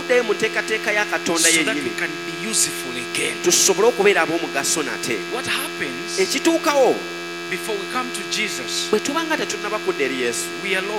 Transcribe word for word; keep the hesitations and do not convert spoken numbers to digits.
okuddayo mu nteekateeka ya Katonda so that we yennyini can be useful again. tusobole okubeera ab'omugaso nate. What happens Ekituukawo before we come to Jesus? bwe tuba nga tetunnaba kudda eri Yesu, We are